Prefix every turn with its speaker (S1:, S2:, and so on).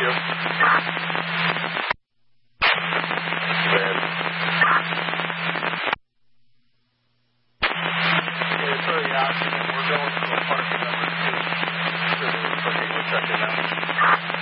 S1: you. Man. Yeah, it's really hot. We're going to a parking number 2. So we're checking out.